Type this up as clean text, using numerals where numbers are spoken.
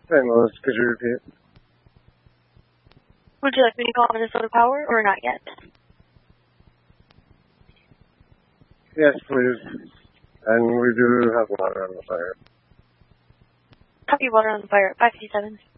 Hey, Melissa, could you repeat? Would you like me to call Minnesota Power or not yet? Yes, please. And we do have water on the fire. Copy, water on the fire at 557.